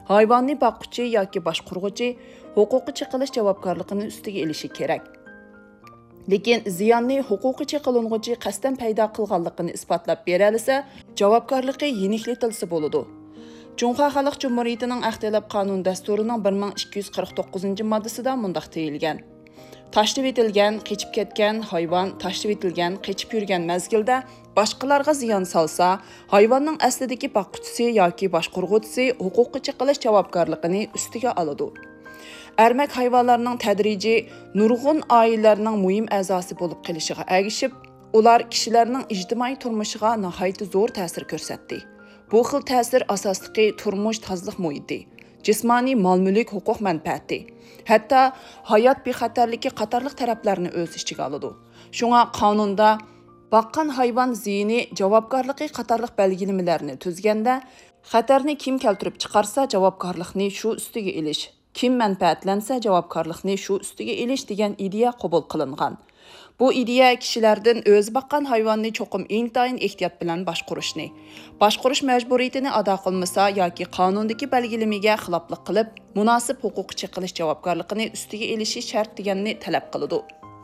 hayvonni boqquchi yoki boshqaruvchi huquqi chiqilish javobgarligini ustiga olishi kerak. Lekin ziyonni huquqi chiqilinguvchi qasddan paydo qilganligini isbotlab bera olsa, javobgarligi yeniklatilsa bo'ladi. Cumhuriyet Xalq Cumhuriyetining Axtilab qonun dasturining 1249-moddasida mundaq deyilgan. Tashlab etilgan, qechib ketgan hayvon tashlab etilgan, qechib yurgan mezgilda boshqalarga ziyon solsa, hayvonning aslidagi boqquchisi yoki boshqaruvchisi huquqi chiqilish javobgarligini ustiga oladi. Ermak hayvonlarning tadrijiy nurg'un oilalarning muhim a'zosi bo'lib qolishiga ergishib, ular kishilarning ijtimoiy turmushiga nihoyat zo'r ta'sir ko'rsatdi. Bu xil ta'sir asosligi turmush tozalik muhiti, jismoniy mol-mulk huquq manfaati, hatto hayot bexatarligi qatorliq taraflarni o'z ichiga oladi. Shunga qonunda boqqan hayvon ziyini javobgarligi qatorliq belgilamalarni tuzganda, xatarni kim keltirib chiqarsa javobgarlikni shu ustiga olish, kim manfaatlansa javobgarlikni shu ustiga olish degan ideya qabul qilingan. Bu ideya kishilardan o'z boqqan hayvonni cho'qim intayin ehtiyot bilan boshqarish majburiyatini ado qilmasa yoki qonundagi belgilamaga xiloflik qilib, munosib huquq chiqilish javobgarligini ustiga olishi shart deganni talab qiladi.